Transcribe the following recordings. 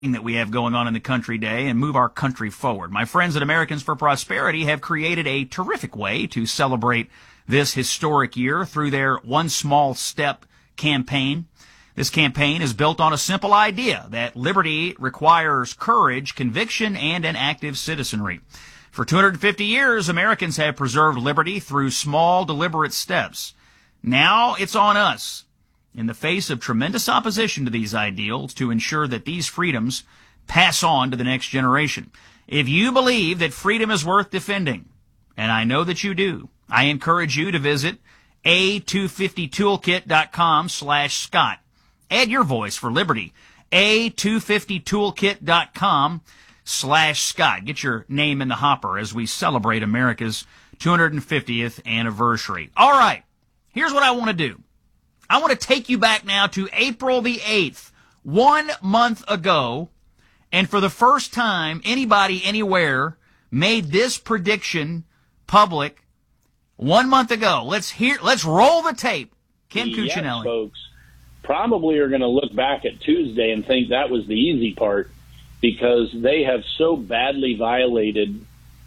that we have going on in the country today and move our country forward. My friends at Americans for Prosperity have created a terrific way to celebrate this historic year through their One Small Step campaign. This campaign is built on a simple idea that liberty requires courage, conviction, and an active citizenry. For 250 years, Americans have preserved liberty through small, deliberate steps. Now it's on us, in the face of tremendous opposition to these ideals, to ensure that these freedoms pass on to the next generation. If you believe that freedom is worth defending, and I know that you do, I encourage you to visit a250toolkit.com/Scott. Add your voice for liberty. a250toolkit.com/Scott. Get your name in the hopper as we celebrate America's 250th anniversary. All right, here's what I want to do. I want to take you back now to April the 8th, 1 month ago, and for the first time, anybody, anywhere, made this prediction public 1 month ago. Let's roll the tape. Ken Cuccinelli. Yes, folks probably are going to look back at Tuesday and think that was the easy part, because they have so badly violated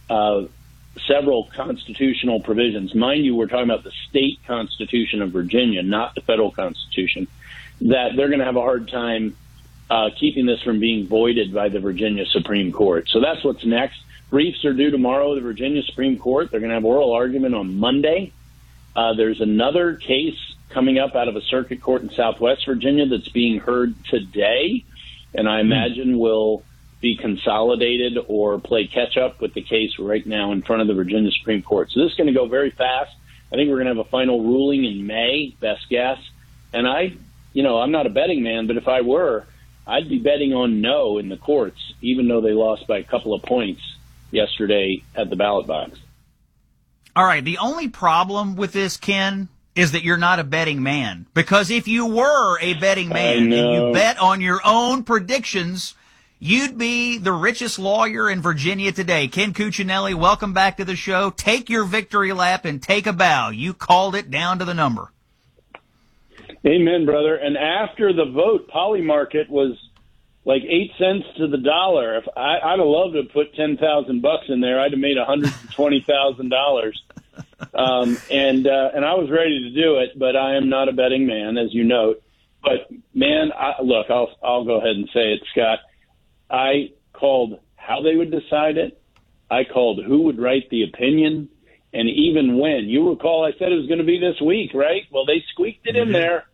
several constitutional provisions. Mind you, we're talking about the state constitution of Virginia, not the federal constitution, that they're going to have a hard time keeping this from being voided by the Virginia Supreme Court. So that's what's next. Briefs are due tomorrow, the Virginia Supreme Court. They're going to have oral argument on Monday. There's another case coming up out of a circuit court in Southwest Virginia that's being heard today, and I imagine will be consolidated or play catch up with the case right now in front of the Virginia Supreme Court. So this is going to go very fast. I think we're going to have a final ruling in May, best guess. And I'm not a betting man, but if I were, I'd be betting on no in the courts, even though they lost by a couple of points yesterday at the ballot box. All right. The only problem with this, Ken, is that you're not a betting man. Because if you were a betting man and you bet on your own predictions, you'd be the richest lawyer in Virginia today. Ken Cuccinelli, welcome back to the show. Take your victory lap and take a bow. You called it down to the number. Amen, brother. And after the vote, Polymarket was like 8 cents to the dollar. If I'd have loved to put $10,000 in there, I'd have made $120,000. And I was ready to do it, but I am not a betting man, as you note. But man, I'll go ahead and say it, Scott. I called how they would decide it. I called who would write the opinion, and even when. You recall I said it was going to be this week, right? Well, they squeaked it in there.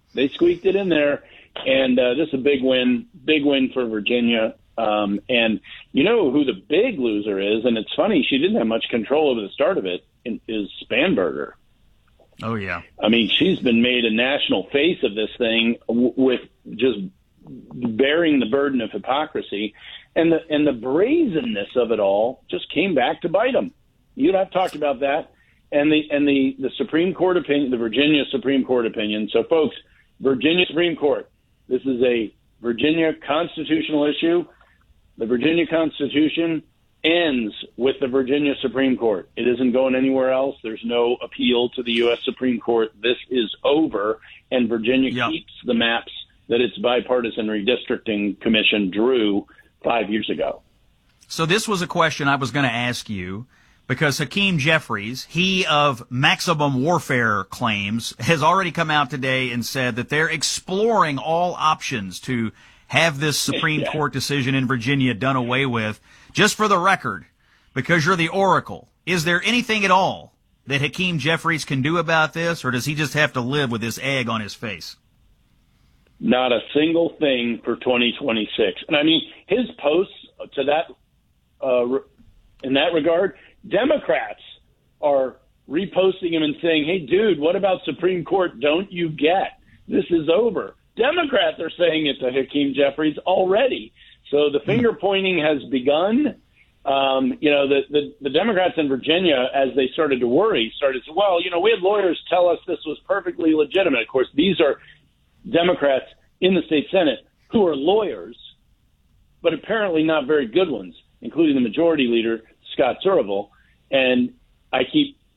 And this is a big win for Virginia. And you know who the big loser is, and it's funny, she didn't have much control over the start of it, is Spanberger. Oh, yeah. I mean, she's been made a national face of this thing with just bearing the burden of hypocrisy. And the brazenness of it all just came back to bite them. You and I've talked about that. And the Supreme Court opinion, the Virginia Supreme Court opinion. So, folks, Virginia Supreme Court, this is a Virginia constitutional issue. The Virginia Constitution ends with the Virginia Supreme Court. It isn't going anywhere else. There's no appeal to the U.S. Supreme Court. This is over, and Virginia keeps the maps that its bipartisan redistricting commission drew 5 years ago. So this was a question I was going to ask you, because Hakeem Jeffries, he of Maximum Warfare claims, has already come out today and said that they're exploring all options to have this Supreme Court decision in Virginia done away with. Just for the record, because you're the oracle, is there anything at all that Hakeem Jeffries can do about this, or does he just have to live with this egg on his face? Not a single thing for 2026. And I mean, his posts to that, in that regard, Democrats are reposting him and saying, hey, dude, what about Supreme Court? Don't you get? This is over. Democrats are saying it to Hakeem Jeffries already. So the finger pointing has begun. The Democrats in Virginia, as they started to worry, started to say, well, we had lawyers tell us this was perfectly legitimate. Of course, these are Democrats in the state Senate who are lawyers, but apparently not very good ones, including the majority leader, Scott Surrevel. And I keep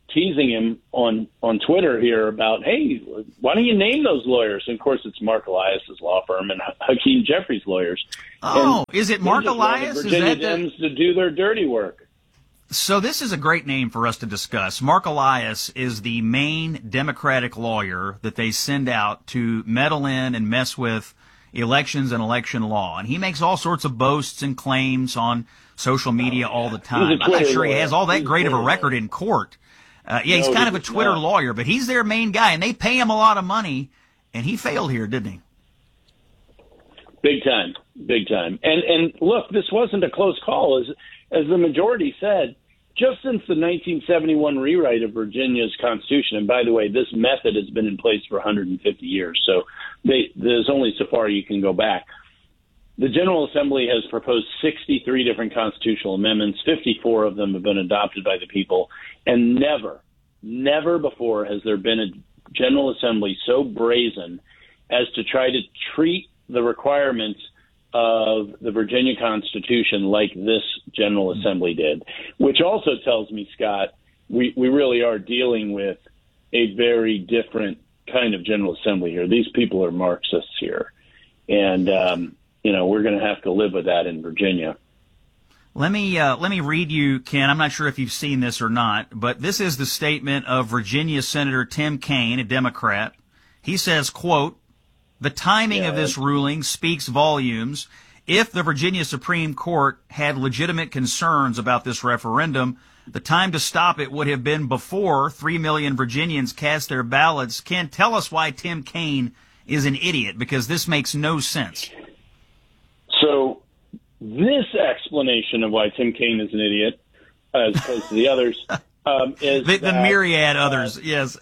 teasing him on Twitter here about, hey, why don't you name those lawyers? And of course, it's Mark Elias's law firm and Hakeem Jeffries' lawyers. Oh, is it Mark Elias? Virginia Dems to do their dirty work. So this is a great name for us to discuss. Mark Elias is the main Democratic lawyer that they send out to meddle in and mess with elections and election law. And he makes all sorts of boasts and claims on social media all the time. I'm not sure he has all that great of a record in court. He's kind of a Twitter lawyer, but he's their main guy, and they pay him a lot of money, and he failed here, didn't he? Big time. And look, this wasn't a close call. As the majority said, just since the 1971 rewrite of Virginia's Constitution, and by the way, this method has been in place for 150 years, so there's only so far you can go back. The General Assembly has proposed 63 different constitutional amendments. 54 of them have been adopted by the people. And never before has there been a General Assembly so brazen as to try to treat the requirements of the Virginia Constitution like this General Assembly did, which also tells me, Scott, we really are dealing with a very different kind of General Assembly here. These people are Marxists here. And, we're going to have to live with that in Virginia. Let me read you, Ken. I'm not sure if you've seen this or not, but this is the statement of Virginia Senator Tim Kaine, a Democrat. He says, quote, "The timing of this ruling speaks volumes. If the Virginia Supreme Court had legitimate concerns about this referendum, the time to stop it would have been before 3 million Virginians cast their ballots." Ken, tell us why Tim Kaine is an idiot, because this makes no sense. So this explanation of why Tim Kaine is an idiot, as opposed to the others, is the myriad others. Yes.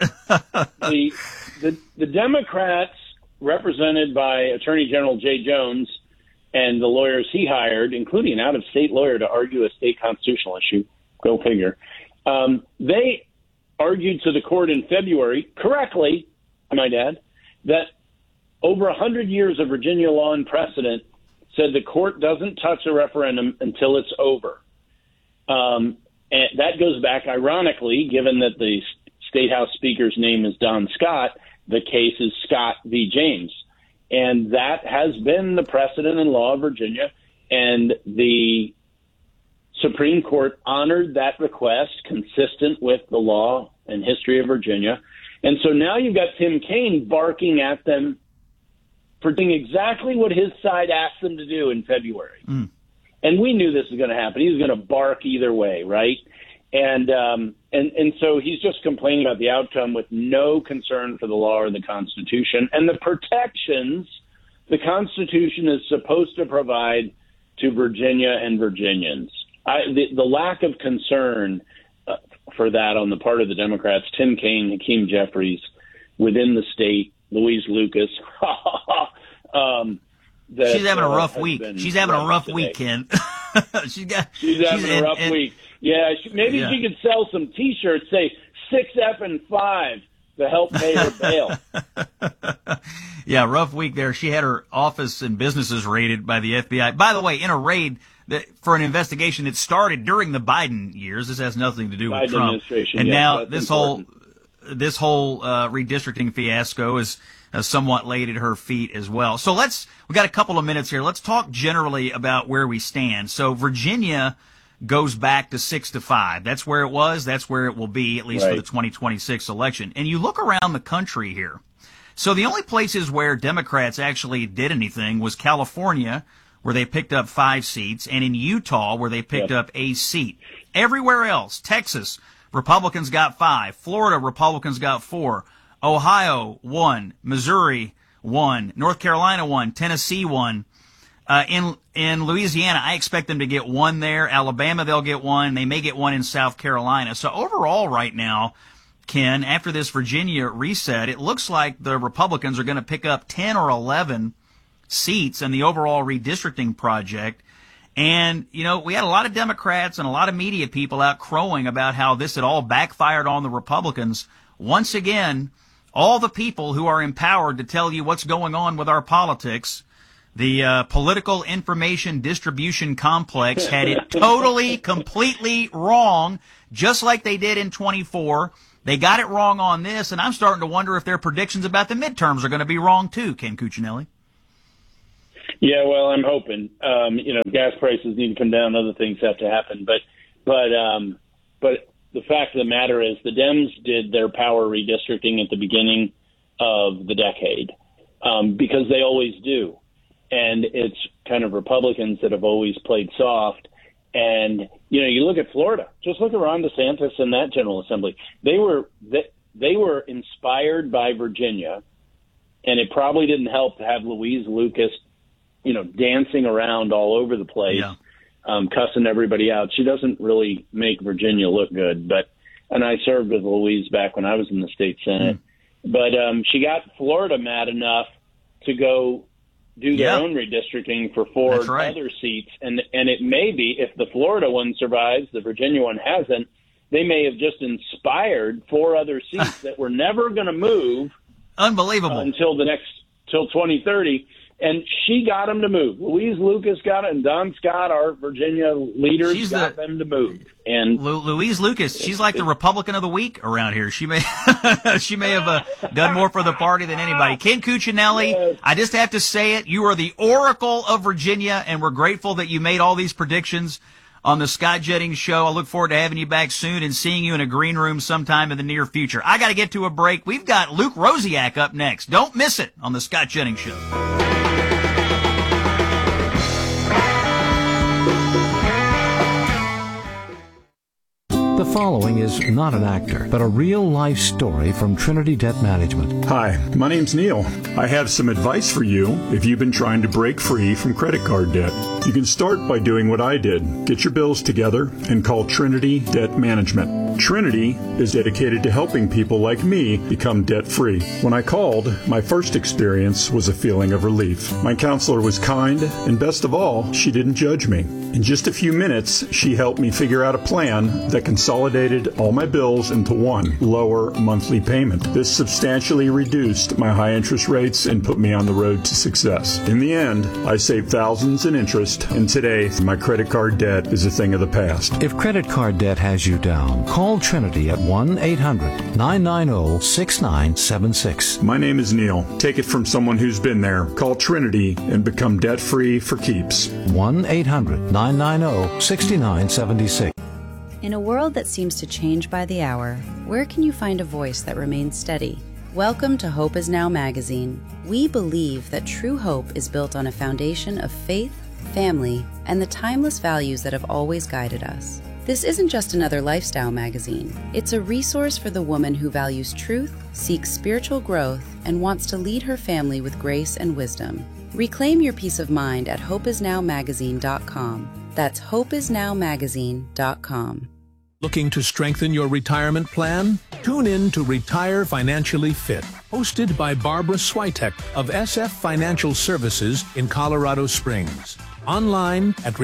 the Democrats, represented by Attorney General Jay Jones and the lawyers he hired, including an out-of-state lawyer to argue a state constitutional issue, go figure, they argued to the court in February, correctly, I might add, that over 100 years of Virginia law and precedent said the court doesn't touch a referendum until it's over. And that goes back, ironically, given that the State House Speaker's name is Don Scott, the case is Scott v. James. And that has been the precedent in law of Virginia. And the Supreme Court honored that request consistent with the law and history of Virginia. And so now you've got Tim Kaine barking at them for doing exactly what his side asked them to do in February. And we knew this was going to happen. He was going to bark either way, right? And so he's just complaining about the outcome with no concern for the law or the Constitution and the protections the Constitution is supposed to provide to Virginia and Virginians. The lack of concern for that on the part of the Democrats, Tim Kaine, Hakeem Jeffries, within the state, Louise Lucas. She's having a rough week. She's having a rough week, Ken. she's having a rough week. Yeah, maybe she could sell some T-shirts, say 6F and 5 to help pay her bail. Yeah, rough week there. She had her office and businesses raided by the FBI. By the way, in a raid for an investigation that started during the Biden years. This has nothing to do with Trump. And now this whole redistricting fiasco is somewhat laid at her feet as well. So we got a couple of minutes here. Let's talk generally about where we stand. So Virginia goes back to 6-5. That's where it was. That's where it will be, at least for the 2026 election. And you look around the country here. So the only places where Democrats actually did anything was California, where they picked up 5 seats, and in Utah, where they picked up a seat. Everywhere else, Texas, Republicans got 5. Florida, Republicans got 4. Ohio, 1. Missouri, 1. North Carolina, 1. Tennessee, 1. In Louisiana, I expect them to get 1 there. Alabama, they'll get 1. They may get 1 in South Carolina. So overall right now, Ken, after this Virginia reset, it looks like the Republicans are going to pick up 10 or 11 seats in the overall redistricting project. And, we had a lot of Democrats and a lot of media people out crowing about how this had all backfired on the Republicans. Once again, all the people who are empowered to tell you what's going on with our politics, The political information distribution complex had it totally, completely wrong, just like they did in 24. They got it wrong on this, and I'm starting to wonder if their predictions about the midterms are going to be wrong too, Ken Cuccinelli. Yeah, well, I'm hoping. Gas prices need to come down. Other things have to happen. But the fact of the matter is the Dems did their power redistricting at the beginning of the decade because they always do. And it's kind of Republicans that have always played soft. And, you look at Florida. Just look at Ron DeSantis and that General Assembly. They were inspired by Virginia, and it probably didn't help to have Louise Lucas, dancing around all over the place, cussing everybody out. She doesn't really make Virginia look good. And I served with Louise back when I was in the state Senate. But she got Florida mad enough to go do their own redistricting for four other seats. And it may be, if the Florida one survives, the Virginia one hasn't, they may have just inspired four other seats that were never going to move. Unbelievable. Till 2030. And she got them to move. Louise Lucas got it, and Don Scott, our Virginia leaders, got them to move. And Louise Lucas, she's like the Republican of the week around here. She may have done more for the party than anybody. Ken Cuccinelli, yes. I just have to say it. You are the oracle of Virginia, and we're grateful that you made all these predictions on the Scott Jennings Show. I look forward to having you back soon and seeing you in a green room sometime in the near future. I got to get to a break. We've got Luke Rosiak up next. Don't miss it on the Scott Jennings Show. The following is not an actor, but a real-life story from Trinity Debt Management. Hi, my name's Neil. I have some advice for you if you've been trying to break free from credit card debt. You can start by doing what I did. Get your bills together and call Trinity Debt Management. Trinity is dedicated to helping people like me become debt-free. When I called, my first experience was a feeling of relief. My counselor was kind, and best of all, she didn't judge me. In just a few minutes, she helped me figure out a plan that consolidated all my bills into one lower monthly payment. This substantially reduced my high interest rates and put me on the road to success. In the end, I saved thousands in interest, and today, my credit card debt is a thing of the past. If credit card debt has you down, call Trinity at 1-800-990-6976. My name is Neil. Take it from someone who's been there. Call Trinity and become debt-free for keeps. 1-800-990-6976. In a world that seems to change by the hour, where can you find a voice that remains steady? Welcome to Hope Is Now magazine. We believe that true hope is built on a foundation of faith, family, and the timeless values that have always guided us. This isn't just another lifestyle magazine. It's a resource for the woman who values truth, seeks spiritual growth, and wants to lead her family with grace and wisdom. Reclaim your peace of mind at hopeisnowmagazine.com. That's hopeisnowmagazine.com. Looking to strengthen your retirement plan? Tune in to Retire Financially Fit, hosted by Barbara Switek of SF Financial Services in Colorado Springs. Online at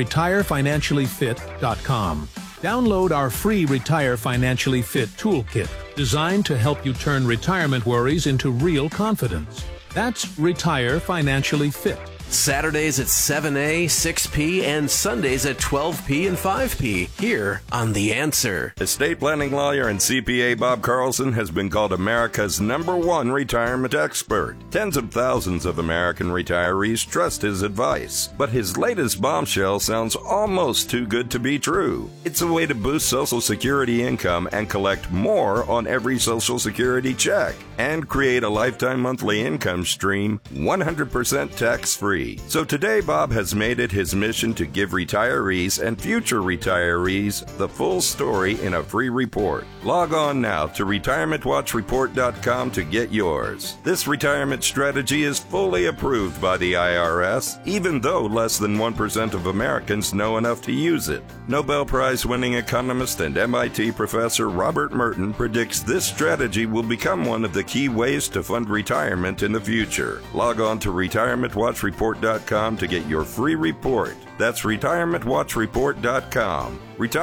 retirefinanciallyfit.com. Download our free Retire Financially Fit toolkit, designed to help you turn retirement worries into real confidence. That's Retire Financially Fit. Saturdays at 7A, 6P, and Sundays at 12P and 5P, here on The Answer. Estate planning lawyer and CPA Bob Carlson has been called America's #1 retirement expert. Tens of thousands of American retirees trust his advice. But his latest bombshell sounds almost too good to be true. It's a way to boost Social Security income and collect more on every Social Security check, and create a lifetime monthly income stream 100% tax-free. So today, Bob has made it his mission to give retirees and future retirees the full story in a free report. Log on now to retirementwatchreport.com to get yours. This retirement strategy is fully approved by the IRS, even though less than 1% of Americans know enough to use it. Nobel Prize-winning economist and MIT professor Robert Merton predicts this strategy will become one of the key ways to fund retirement in the future. Log on to retirementwatchreport.com to get your free report. That's retirementwatchreport.com.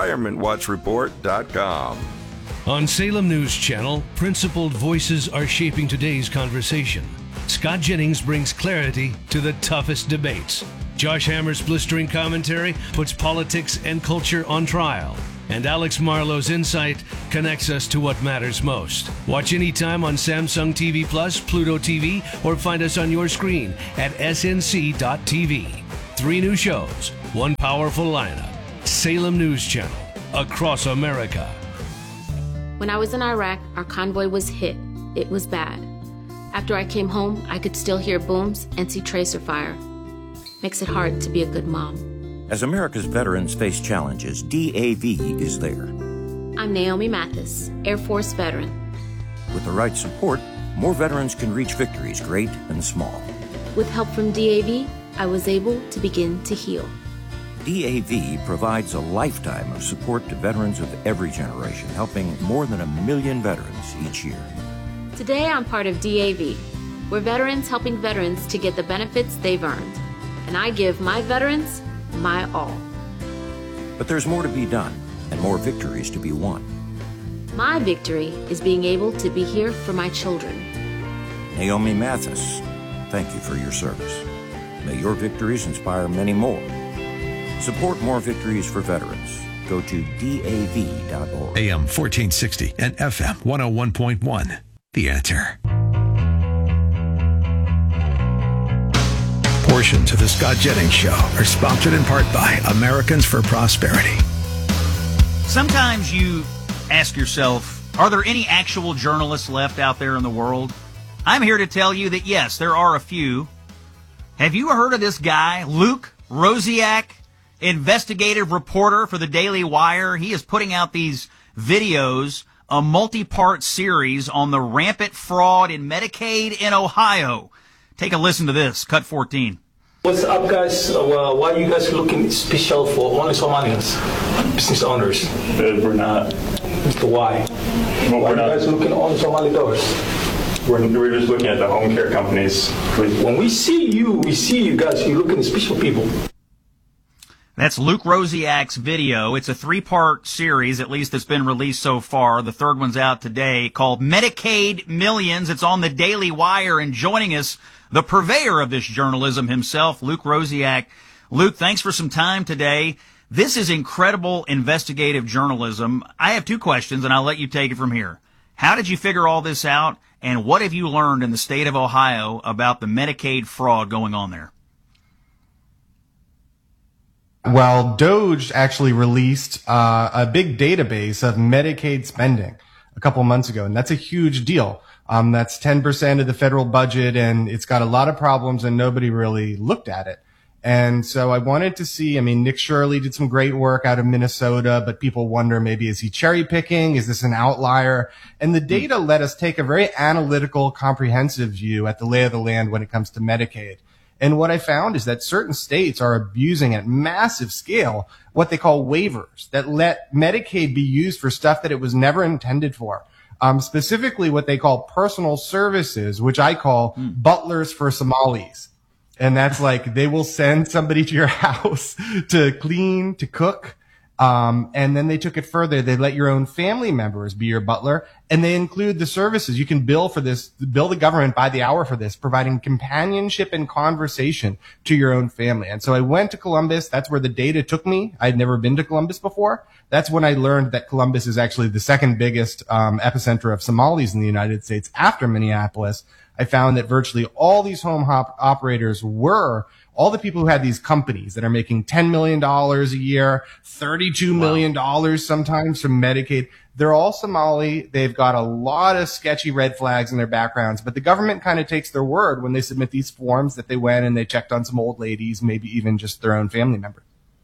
retirementwatchreport.com. On Salem News Channel, principled voices are shaping today's conversation. Scott Jennings brings clarity to the toughest debates. Josh Hammer's blistering commentary puts politics and culture on trial. And Alex Marlowe's insight connects us to what matters most. Watch anytime on Samsung TV Plus, Pluto TV, or find us on your screen at snc.tv. 3 new shows, 1 powerful lineup. Salem News Channel, across America. When I was in Iraq, our convoy was hit. It was bad. After I came home, I could still hear booms and see tracer fire. Makes it hard to be a good mom. As America's veterans face challenges, DAV is there. I'm Naomi Mathis, Air Force veteran. With the right support, more veterans can reach victories, great and small. With help from DAV, I was able to begin to heal. DAV provides a lifetime of support to veterans of every generation, helping more than 1 million veterans each year. Today, I'm part of DAV. We're veterans helping veterans to get the benefits they've earned. And I give my veterans my all. But there's more to be done and more victories to be won. My victory is being able to be here for my children. Naomi Mathis, thank you for your service. May your victories inspire many more. Support more victories for veterans. Go to DAV.org. AM 1460 and FM 101.1. The Answer. Portions of the Scott Jennings Show are sponsored in part by Americans for Prosperity. Sometimes you ask yourself, are there any actual journalists left out there in the world? I'm here to tell you that yes, there are a few. Have you heard of this guy, Luke Rosiak, investigative reporter for the Daily Wire? He is putting out these videos, a multi-part series on the rampant fraud in Medicaid in Ohio. Take a listen to this, cut 14. What's up, guys? Why are you guys looking special for only Somalians, business owners? We're not. Why? Well, Why are you guys looking only Somali dollars? We're just looking at the home care companies. When we see you guys, you're looking at special people. That's Luke Rosiak's video. It's a 3-part series, at least that's been released so far. The third one's out today, called Medicaid Millions. It's on the Daily Wire, and joining us, the purveyor of this journalism himself, Luke Rosiak. Luke, thanks for some time today. This is incredible investigative journalism. I have 2 questions, and I'll let you take it from here. How did you figure all this out, and what have you learned in the state of Ohio about the Medicaid fraud going on there? Well, DOGE actually released a big database of Medicaid spending a couple months ago, and that's a huge deal. That's 10% of the federal budget, and it's got a lot of problems, and nobody really looked at it. And so I wanted to see, Nick Shirley did some great work out of Minnesota, but people wonder, maybe is he cherry picking? Is this an outlier? And the data let us take a very analytical, comprehensive view at the lay of the land when it comes to Medicaid. And what I found is that certain states are abusing at massive scale what they call waivers that let Medicaid be used for stuff that it was never intended for. Specifically what they call personal services, which I call butlers for Somalis. And that's like they will send somebody to your house to clean, to cook. And then they took it further. They let your own family members be your butler, and they include the services. You can bill for this, bill the government by the hour for this, providing companionship and conversation to your own family. And so I went to Columbus. That's where the data took me. I'd never been to Columbus before. That's when I learned that Columbus is actually the second biggest epicenter of Somalis in the United States after Minneapolis. I found that virtually all these home operators were all the people who had these companies that are making $10 million a year, $32 million sometimes from Medicaid. They're all Somali. They've got a lot of sketchy red flags in their backgrounds, but the government kind of takes their word when they submit these forms that they went and they checked on some old ladies, maybe even just their own family member.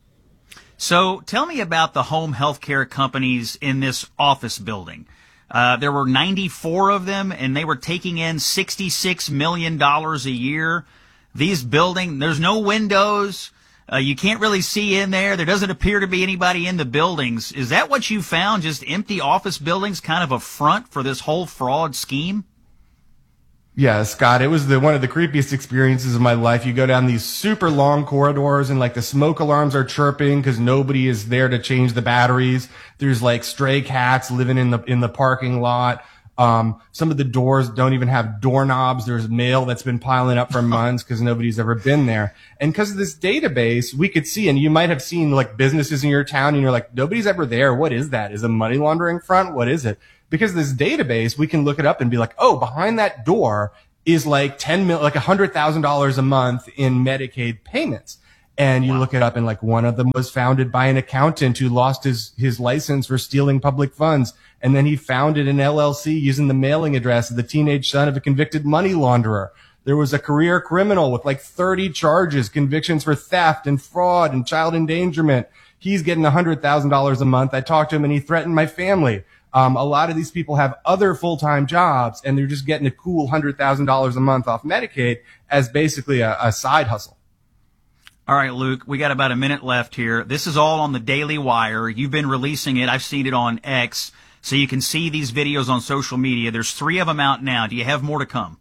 So tell me about the home health care companies in this office building. There were 94 of them, and they were taking in $66 million a year. These buildings, there's no windows. You can't really see in there. There doesn't appear to be anybody in the buildings. Is that what you found? Just empty office buildings, kind of a front for this whole fraud scheme? Yeah, Scott, it was one of the creepiest experiences of my life. You go down these super long corridors and like the smoke alarms are chirping because nobody is there to change the batteries. There's like stray cats living in the parking lot. Some of the doors don't even have doorknobs. There's mail that's been piling up for months because nobody's ever been there. And because of this database, we could see, and you might have seen like businesses in your town and you're like, nobody's ever there. What is that? Is a money laundering front? What is it? Because of this database, we can look it up and be like, oh, behind that door is like $100,000 a month in Medicaid payments. And you look it up and like one of them was founded by an accountant who lost his license for stealing public funds. And then he founded an LLC using the mailing address of the teenage son of a convicted money launderer. There was a career criminal with like 30 charges, convictions for theft and fraud and child endangerment. He's getting $100,000 a month. I talked to him and he threatened my family. A lot of these people have other full-time jobs and they're just getting a cool $100,000 a month off Medicaid as basically a side hustle. All right, Luke, we got about a minute left here. This is all on the Daily Wire. You've been releasing it. I've seen it on X. So you can see these videos on social media. There's 3 of them out now. Do you have more to come?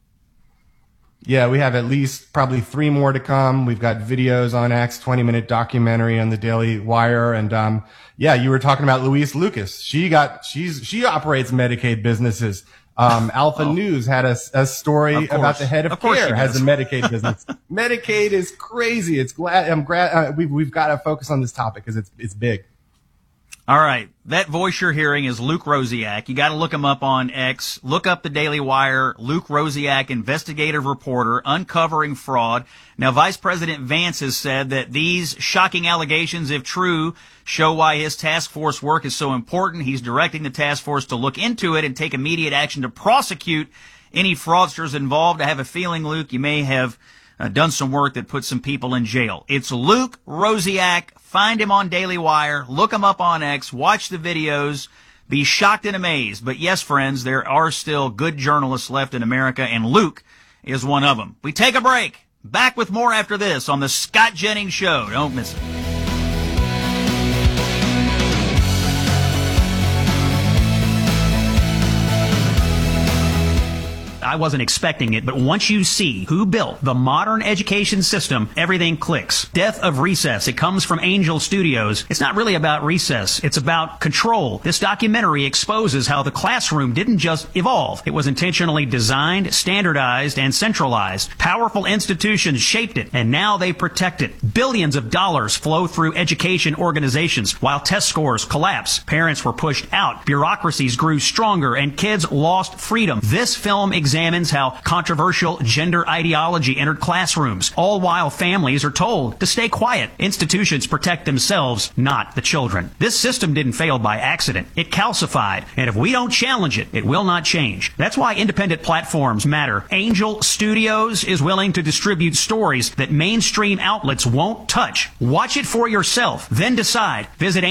Yeah, we have at least probably 3 more to come. We've got videos on X, 20-minute documentary on the Daily Wire. And, yeah, you were talking about Louise Lucas. She operates Medicaid businesses. Alpha News had a story about the head of CARE has a Medicaid business. Medicaid is crazy. We've got to focus on this topic because it's big. All right. That voice you're hearing is Luke Rosiak. You got to look him up on X. Look up the Daily Wire. Luke Rosiak, investigative reporter, uncovering fraud. Now, Vice President Vance has said that these shocking allegations, if true, show why his task force work is so important. He's directing the task force to look into it and take immediate action to prosecute any fraudsters involved. I have a feeling, Luke, you may have done some work that put some people in jail. It's Luke Rosiak. Find him on Daily Wire. Look him up on X. Watch the videos. Be shocked and amazed. But yes, friends, there are still good journalists left in America, and Luke is one of them. We take a break. Back with more after this on the Scott Jennings Show. Don't miss it. I wasn't expecting it, but once you see who built the modern education system, everything clicks. Death of Recess. It comes from Angel Studios. It's not really about recess. It's about control. This documentary exposes how the classroom didn't just evolve. It was intentionally designed, standardized, and centralized. Powerful institutions shaped it, and now they protect it. Billions of dollars flow through education organizations while test scores collapse. Parents were pushed out. Bureaucracies grew stronger, and kids lost freedom. This film examines how controversial gender ideology entered classrooms, all while families are told to stay quiet. Institutions protect themselves, not the children. This system didn't fail by accident. It calcified, and if we don't challenge it, it will not change. That's why independent platforms matter. Angel Studios is willing to distribute stories that mainstream outlets won't touch. Watch it for yourself, then decide. Visit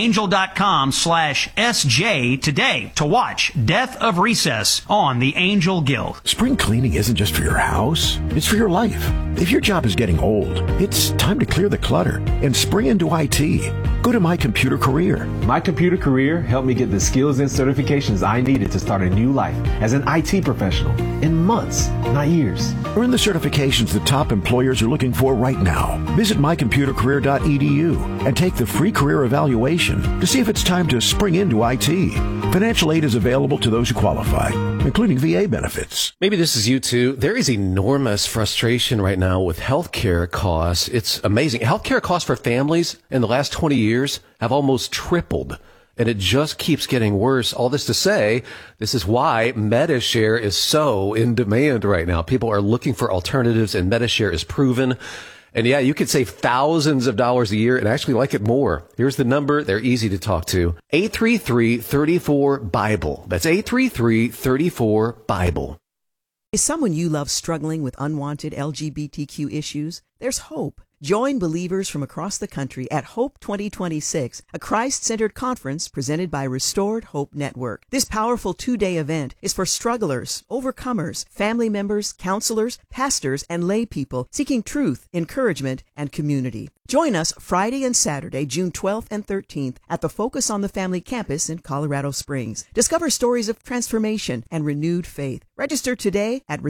angel.com/SJ today to watch Death of Recess on the Angel Guild. Spring cleaning isn't just for your house, it's for your life. If your job is getting old, it's time to clear the clutter and spring into IT. Go to My Computer Career. My Computer Career helped me get the skills and certifications I needed to start a new life as an IT professional in months, not years. Earn the certifications the top employers are looking for right now. Visit mycomputercareer.edu and take the free career evaluation to see if it's time to spring into IT. Financial aid is available to those who qualify, including VA benefits. Maybe this is you too. There is enormous frustration right now with healthcare costs. It's amazing. Healthcare costs for families in the last 20 years have almost tripled, and it just keeps getting worse. All this to say, this is why Medi-Share is so in demand right now. People are looking for alternatives, and Medi-Share is proven. And yeah, you could save thousands of dollars a year and actually like it more. Here's the number. They're easy to talk to. 833-34-BIBLE. That's 833-34-BIBLE. Is someone you love struggling with unwanted LGBTQ issues? There's hope. Join believers from across the country at Hope 2026, a Christ-centered conference presented by Restored Hope Network. This powerful 2-day event is for strugglers, overcomers, family members, counselors, pastors, and lay people seeking truth, encouragement, and community. Join us Friday and Saturday, June 12th and 13th at the Focus on the Family campus in Colorado Springs. Discover stories of transformation and renewed faith. Register today at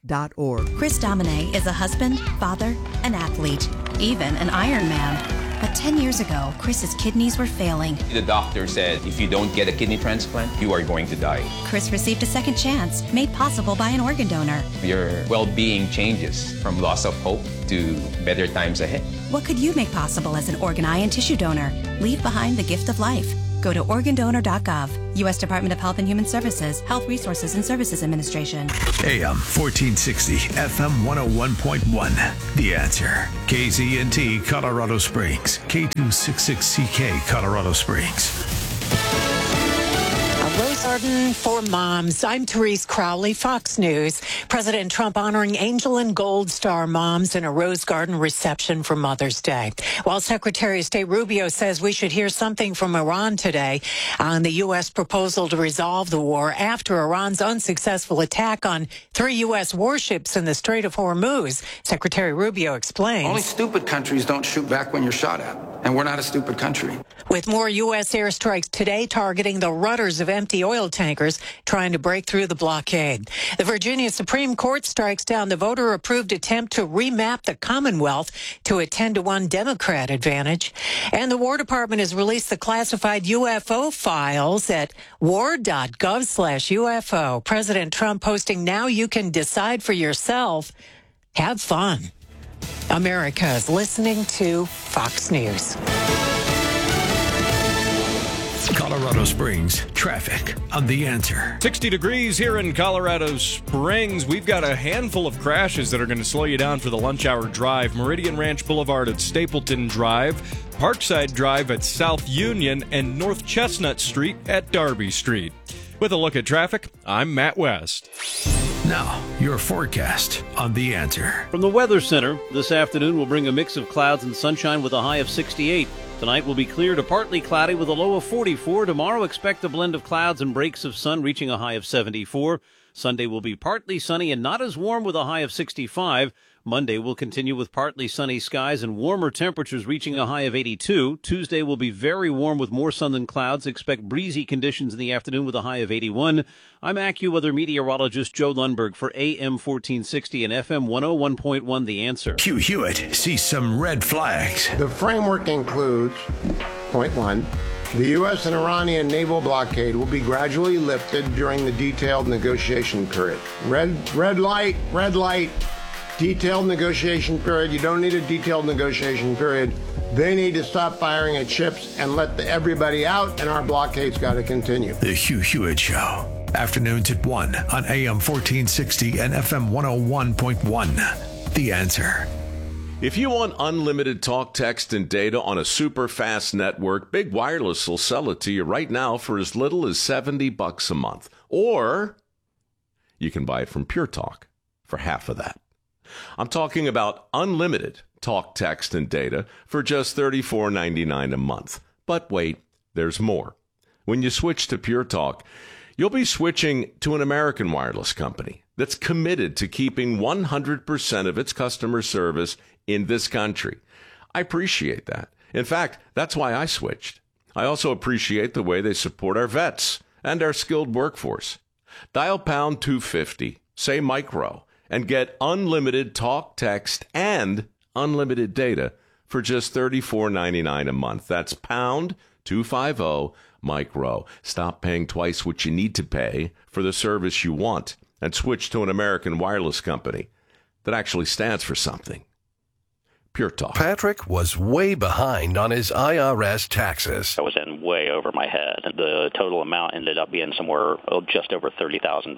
restoredhopenetwork.org. Chris Domine is a husband, father, an athlete, even an Ironman. But About 10 years ago, Chris's kidneys were failing. The doctor said if you don't get a kidney transplant, you are going to die. Chris received a second chance, made possible by an organ donor. Your well-being changes from loss of hope to better times ahead. What could you make possible as an organ, eye, and tissue donor? Leave behind the gift of life. Go to organdonor.gov. U.S. Department of Health and Human Services, Health Resources and Services Administration. AM 1460, FM 101.1. The Answer. KZNT Colorado Springs. K266CK Colorado Springs. Rose Garden for Moms. I'm Therese Crowley, Fox News. President Trump honoring Angel and Gold Star moms in a Rose Garden reception for Mother's Day. While Secretary of State Rubio says we should hear something from Iran today on the U.S. proposal to resolve the war after Iran's unsuccessful attack on 3 U.S. warships in the Strait of Hormuz. Secretary Rubio explains. Only stupid countries don't shoot back when you're shot at. And we're not a stupid country. With more U.S. airstrikes today targeting the rudders of empty oil tankers trying to break through the blockade. The Virginia Supreme Court strikes down the voter-approved attempt to remap the Commonwealth to a 10-1 Democrat advantage. And the War Department has released the classified UFO files at war.gov/UFO. President Trump posting, now you can decide for yourself. Have fun. America's listening to Fox News. Colorado Springs traffic on The Answer. 60 degrees here in Colorado Springs. We've got a handful of crashes that are going to slow you down for the lunch hour drive. Meridian Ranch Boulevard at Stapleton Drive, Parkside Drive at South Union, and North Chestnut Street at Darby Street. With a look at traffic, I'm Matt West. Now, your forecast on The Answer. From the Weather Center, this afternoon will bring a mix of clouds and sunshine with a high of 68. Tonight will be clear to partly cloudy with a low of 44. Tomorrow, expect a blend of clouds and breaks of sun reaching a high of 74. Sunday will be partly sunny and not as warm with a high of 65. Monday will continue with partly sunny skies and warmer temperatures reaching a high of 82. Tuesday will be very warm with more sun than clouds. Expect breezy conditions in the afternoon with a high of 81. I'm AccuWeather meteorologist Joe Lundberg for AM 1460 and FM 101.1 The Answer. Hugh Hewitt sees some red flags. The framework includes, point one, the U.S. and Iranian naval blockade will be gradually lifted during the detailed negotiation period. Red light, detailed negotiation period. You don't need a detailed negotiation period. They need to stop firing at ships and let everybody out, and our blockade's got to continue. The Hugh Hewitt Show. Afternoons at 1 on AM 1460 and FM 101.1. The Answer. If you want unlimited talk, text, and data on a super fast network, Big Wireless will sell it to you right now for as little as $70 a month. Or you can buy it from Pure Talk for half of that. I'm talking about unlimited talk, text, and data for just $34.99 a month. But wait, there's more. When you switch to Pure Talk, you'll be switching to an American wireless company that's committed to keeping 100% of its customer service in this country. I appreciate that. In fact, that's why I switched. I also appreciate the way they support our vets and our skilled workforce. Dial pound 250, say micro, and get unlimited talk, text, and unlimited data for just $34.99 a month. That's pound 250 micro. Stop paying twice what you need to pay for the service you want and switch to an American wireless company that actually stands for something. Pure Talk. Patrick was way behind on his IRS taxes. I was in way over my head. The total amount ended up being somewhere just over $30,000.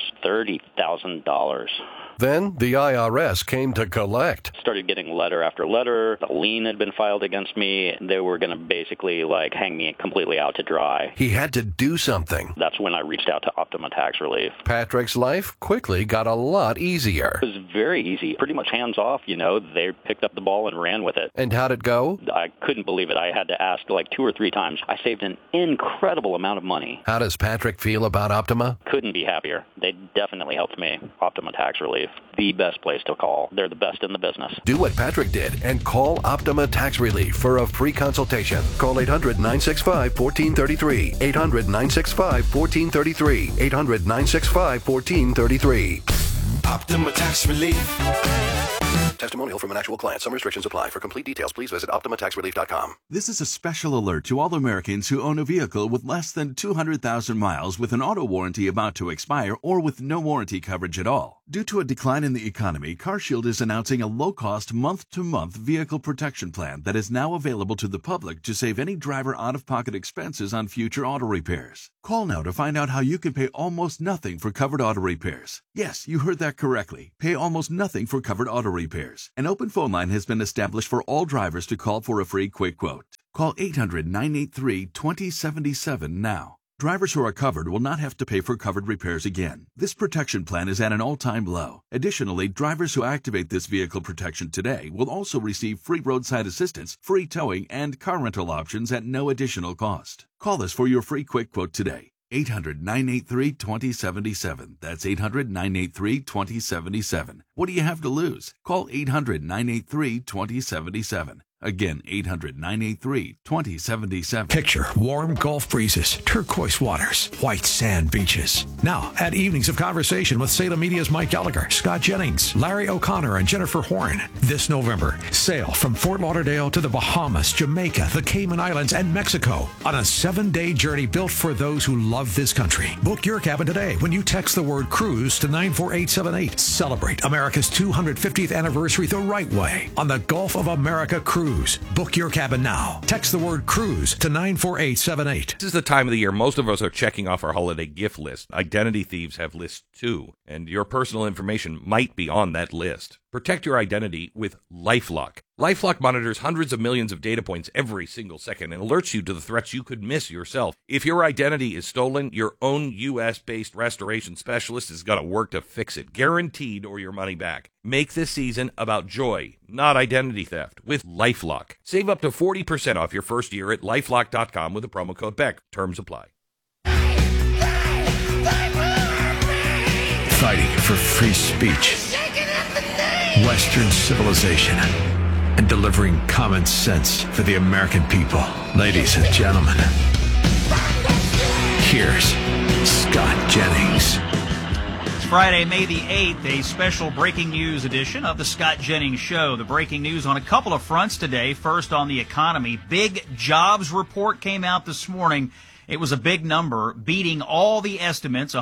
$30,000. Then the IRS came to collect. Started getting letter after letter. A lien had been filed against me. They were going to basically hang me completely out to dry. He had to do something. That's when I reached out to Optima Tax Relief. Patrick's life quickly got a lot easier. It was very easy. Pretty much hands off, They picked up the ball and ran with it. And how'd it go? I couldn't believe it. I had to ask 2 or 3 times. I saved an incredible amount of money. How does Patrick feel about Optima? Couldn't be happier. They definitely helped me. Optima Tax Relief. The best place to call. They're the best in the business. Do what Patrick did and call Optima Tax Relief for a free consultation. Call 800-965-1433. 800-965-1433. 800-965-1433. Optima Tax Relief. Testimonial from an actual client. Some restrictions apply. For complete details, please visit OptimaTaxRelief.com. This is a special alert to all Americans who own a vehicle with less than 200,000 miles with an auto warranty about to expire or with no warranty coverage at all. Due to a decline in the economy, CarShield is announcing a low-cost month-to-month vehicle protection plan that is now available to the public to save any driver out-of-pocket expenses on future auto repairs. Call now to find out how you can pay almost nothing for covered auto repairs. Yes, you heard that correctly. Pay almost nothing for covered auto repairs. An open phone line has been established for all drivers to call for a free quick quote. Call 800-983-2077 now. Drivers who are covered will not have to pay for covered repairs again. This protection plan is at an all-time low. Additionally, drivers who activate this vehicle protection today will also receive free roadside assistance, free towing, and car rental options at no additional cost. Call us for your free quick quote today. 800-983-2077. That's 800-983-2077. What do you have to lose? Call 800-983-2077. Again, 800-983-2077. Picture warm Gulf breezes, turquoise waters, white sand beaches. Now, add evenings of conversation with Salem Media's Mike Gallagher, Scott Jennings, Larry O'Connor, and Jennifer Horn. This November, sail from Fort Lauderdale to the Bahamas, Jamaica, the Cayman Islands, and Mexico on a 7-day journey built for those who love this country. Book your cabin today when you text the word cruise to 94878. Celebrate America's 250th anniversary the right way on the Gulf of America Cruise. Book your cabin now. Text the word cruise to 94878. This is the time of the year most of us are checking off our holiday gift list. Identity thieves have lists too, and your personal information might be on that list. Protect your identity with LifeLock. LifeLock monitors hundreds of millions of data points every single second and alerts you to the threats you could miss yourself. If your identity is stolen, your own U.S.-based restoration specialist is going to work to fix it, guaranteed, or your money back. Make this season about joy, not identity theft, with LifeLock. Save up to 40% off your first year at LifeLock.com with the promo code BECK. Terms apply. Fighting for free speech, Western civilization, and delivering common sense for the American people. Ladies and gentlemen, here's Scott Jennings. It's Friday, May the 8th, a special breaking news edition of the Scott Jennings Show. The breaking news on a couple of fronts today. First, on the economy. Big jobs report came out this morning. It was a big number, beating all the estimates,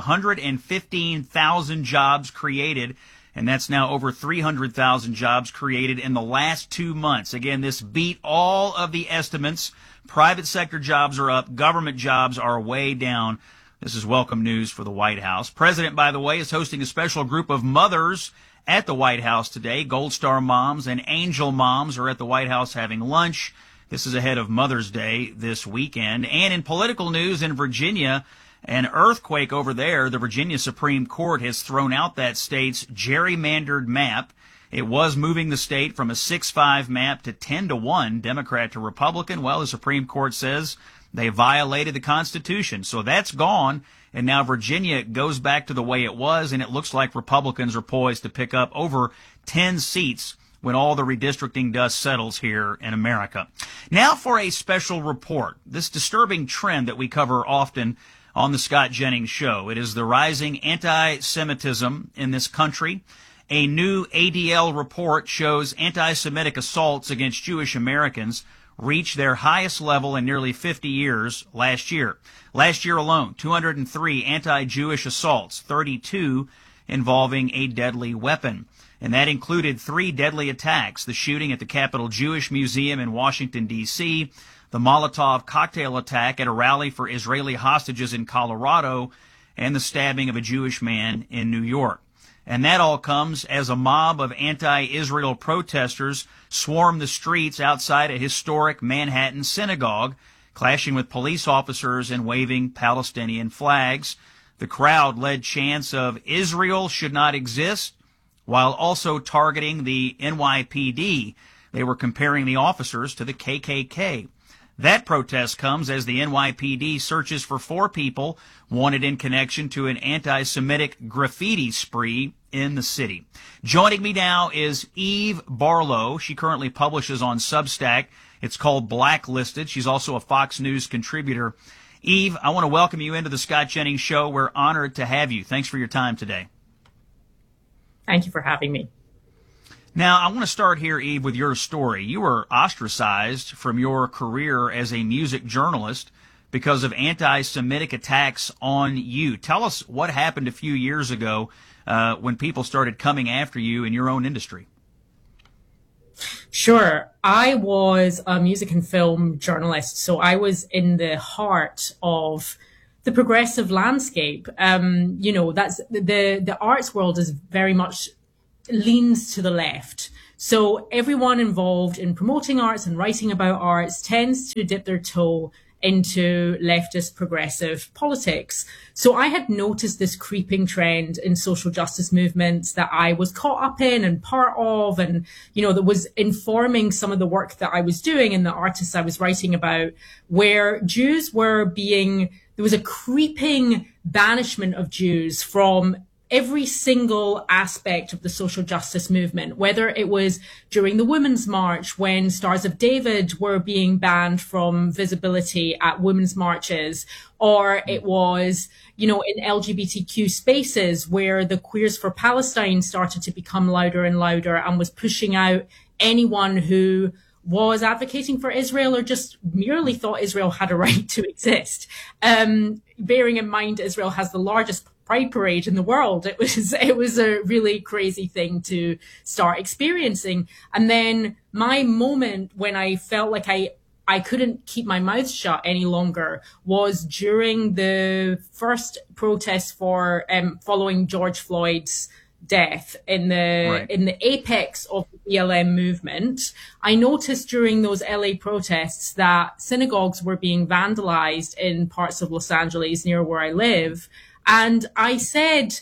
115,000 jobs created, and that's now over 300,000 jobs created in the last 2 months. Again, this beat all of the estimates. Private sector jobs are up. Government jobs are way down. This is welcome news for the White House. President, by the way, is hosting a special group of mothers at the White House today. Gold Star moms and angel moms are at the White House having lunch. This is ahead of Mother's Day this weekend. And in political news in Virginia, an earthquake over there. The Virginia Supreme Court has thrown out that state's gerrymandered map. It was moving the state from a 6-5 map to 10-1, Democrat to Republican. Well, the Supreme Court says they violated the Constitution. So that's gone. And now Virginia goes back to the way it was, and it looks like Republicans are poised to pick up over 10 seats when all the redistricting dust settles here in America. Now for a special report. This disturbing trend that we cover often on the Scott Jennings Show. It is the rising anti-Semitism in this country. A new ADL report shows anti-Semitic assaults against Jewish Americans reached their highest level in nearly 50 years last year. Last year alone, 203 anti-Jewish assaults, 32 involving a deadly weapon. And that included 3 deadly attacks: the shooting at the Capitol Jewish Museum in Washington, D.C., the Molotov cocktail attack at a rally for Israeli hostages in Colorado, and the stabbing of a Jewish man in New York. And that all comes as a mob of anti-Israel protesters swarmed the streets outside a historic Manhattan synagogue, clashing with police officers and waving Palestinian flags. The crowd led chants of "Israel should not exist," while also targeting the NYPD. They were comparing the officers to the KKK. That protest comes as the NYPD searches for 4 people wanted in connection to an anti-Semitic graffiti spree in the city. Joining me now is Eve Barlow. She currently publishes on Substack. It's called Blacklisted. She's also a Fox News contributor. Eve, I want to welcome you into the Scott Jennings Show. We're honored to have you. Thanks for your time today. Thank you for having me. Now, I want to start here, Eve, with your story. You were ostracized from your career as a music journalist because of anti-Semitic attacks on you. Tell us what happened a few years ago when people started coming after you in your own industry. Sure. I was a music and film journalist, so I was in the heart of the progressive landscape. That's the arts world is very much leans to the left. So everyone involved in promoting arts and writing about arts tends to dip their toe into leftist progressive politics. So I had noticed this creeping trend in social justice movements that I was caught up in and part of, and, that was informing some of the work that I was doing and the artists I was writing about, where Jews were there was a creeping banishment of Jews from every single aspect of the social justice movement, whether it was during the Women's March when Stars of David were being banned from visibility at women's marches, or it was, in LGBTQ spaces where the Queers for Palestine started to become louder and louder and was pushing out anyone who was advocating for Israel or just merely thought Israel had a right to exist. Bearing in mind, Israel has the largest Pride parade in the world. It was a really crazy thing to start experiencing. And then my moment when I felt like I couldn't keep my mouth shut any longer was during the first protest for following George Floyd's death in the apex of the BLM movement. I noticed during those LA protests that synagogues were being vandalized in parts of Los Angeles near where I live. And I said,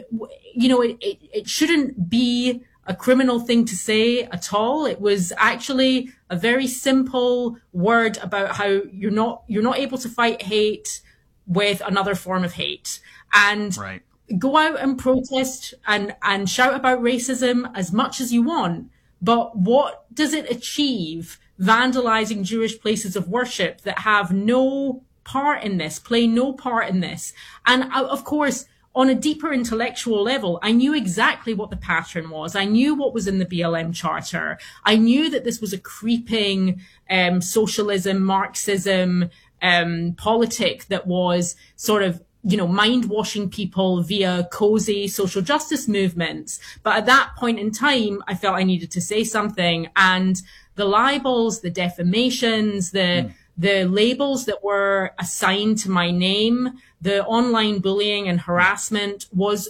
it shouldn't be a criminal thing to say at all. It was actually a very simple word about how you're not able to fight hate with another form of hate. And go out and protest and shout about racism as much as you want. But what does it achieve vandalizing Jewish places of worship that have no part in this, play no part in this? And of course, on a deeper intellectual level, I knew exactly what the pattern was. I knew what was in the BLM charter. I knew that this was a creeping socialism, Marxism politic that was sort of, mind-washing people via cozy social justice movements. But at that point in time, I felt I needed to say something. And the libels, the defamations, the labels that were assigned to my name, the online bullying and harassment was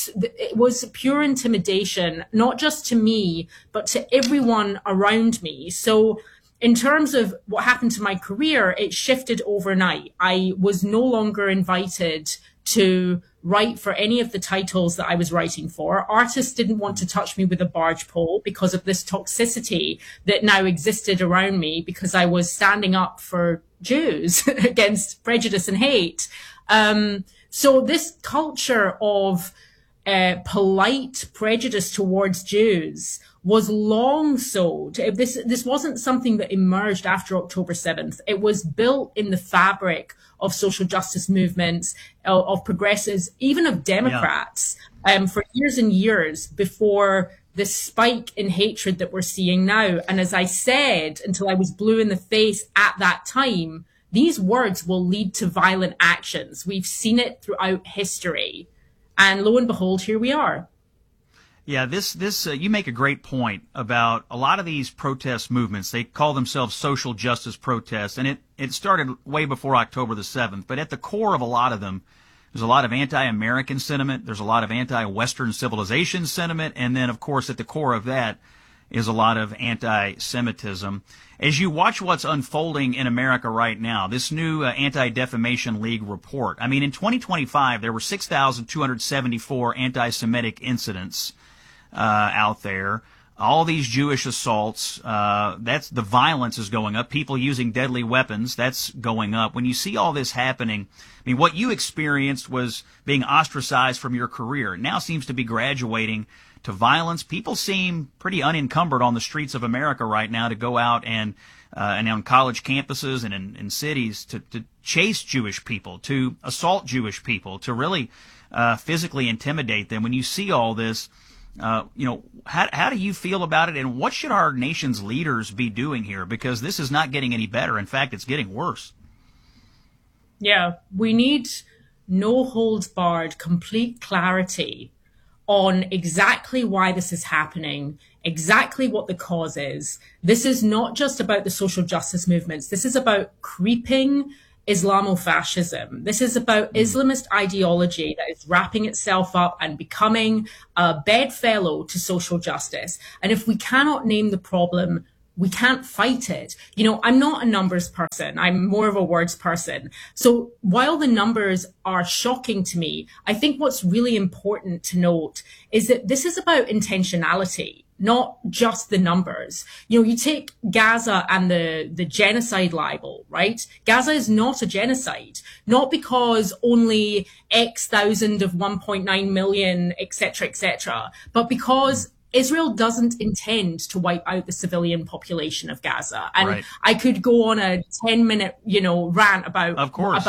pure intimidation, not just to me, but to everyone around me. So in terms of what happened to my career, it shifted overnight. I was no longer invited to write for any of the titles that I was writing for. Artists didn't want to touch me with a barge pole because of this toxicity that now existed around me because I was standing up for Jews against prejudice and hate. So this culture of polite prejudice towards Jews was long sowed. This wasn't something that emerged after October 7th. It was built in the fabric of social justice movements, of progressives, even of Democrats, for years and years before the spike in hatred that we're seeing now. And as I said, until I was blue in the face at that time, these words will lead to violent actions. We've seen it throughout history. And lo and behold, here we are. Yeah, you make a great point about a lot of these protest movements. They call themselves social justice protests, and it started way before October the 7th. But at the core of a lot of them, there's a lot of anti-American sentiment. There's a lot of anti-Western civilization sentiment. And then, of course, at the core of that is a lot of anti-Semitism. As you watch what's unfolding in America right now, this new Anti-Defamation League report, I mean, in 2025, there were 6,274 anti-Semitic incidents out there. All these Jewish assaults, that's the violence is going up. People using deadly weapons, that's going up. When you see all this happening, I mean, what you experienced was being ostracized from your career. It now seems to be graduating to violence. People seem pretty unencumbered on the streets of America right now to go out and on college campuses and in cities to chase Jewish people, to assault Jewish people, to really physically intimidate them. When you see all this, How do you feel about it, and what should our nation's leaders be doing here? Because this is not getting any better. In fact, it's getting worse. Yeah, we need no holds barred, complete clarity on exactly why this is happening, exactly what the cause is. This is not just about the social justice movements. This is about creeping Islamofascism. This is about Islamist ideology that is wrapping itself up and becoming a bedfellow to social justice. And if we cannot name the problem, we can't fight it. I'm not a numbers person. I'm more of a words person. So while the numbers are shocking to me, I think what's really important to note is that this is about intentionality, not just the numbers. You take Gaza and the genocide libel, right? Gaza is not a genocide, not because only X thousand of 1.9 million, et cetera, but because Israel doesn't intend to wipe out the civilian population of Gaza. And right. I could go on a 10-minute, rant about, of course.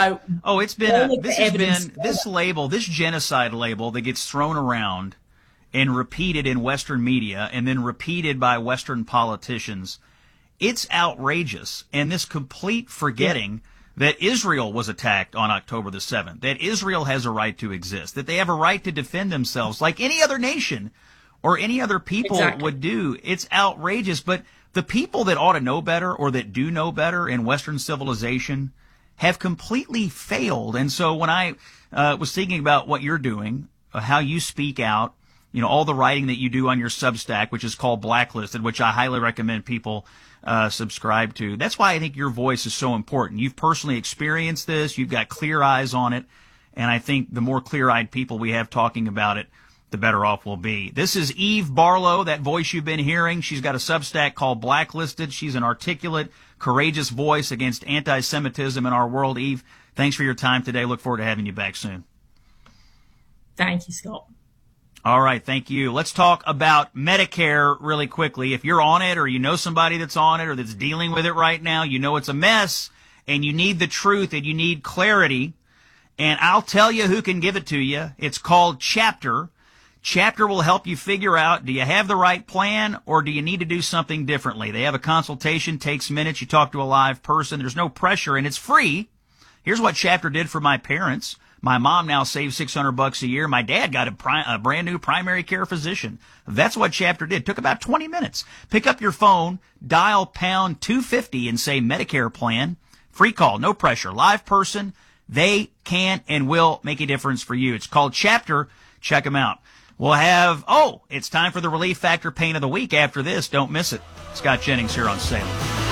This label, this genocide label that gets thrown around and repeated in Western media and then repeated by Western politicians. It's outrageous. And this complete forgetting that Israel was attacked on October the 7th, that Israel has a right to exist, that they have a right to defend themselves like any other nation or any other people would do. It's outrageous. But the people that ought to know better or that do know better in Western civilization have completely failed. And so when I was thinking about what you're doing, how you speak out, all the writing that you do on your Substack, which is called Blacklisted, which I highly recommend people subscribe to. That's why I think your voice is so important. You've personally experienced this. You've got clear eyes on it. And I think the more clear-eyed people we have talking about it, the better off we'll be. This is Eve Barlow, that voice you've been hearing. She's got a Substack called Blacklisted. She's an articulate, courageous voice against anti-Semitism in our world. Eve, thanks for your time today. Look forward to having you back soon. Thank you, Scott. All right, thank you. Let's talk about Medicare really quickly. If you're on it or you know somebody that's on it or that's dealing with it right now, you know it's a mess and you need the truth and you need clarity. And I'll tell you who can give it to you. It's called Chapter. Chapter will help you figure out, do you have the right plan or do you need to do something differently? They have a consultation, takes minutes. You talk to a live person. There's no pressure and it's free. Here's what Chapter did for my parents. My mom now saves $600 a year. My dad got a brand new primary care physician. That's what Chapter did. Took about 20 minutes. Pick up your phone, dial pound 250 and say Medicare plan. Free call, no pressure, live person. They can and will make a difference for you. It's called Chapter. Check them out. We'll have, it's time for the Relief Factor Pain of the Week after this. Don't miss it. Scott Jennings here on Salem.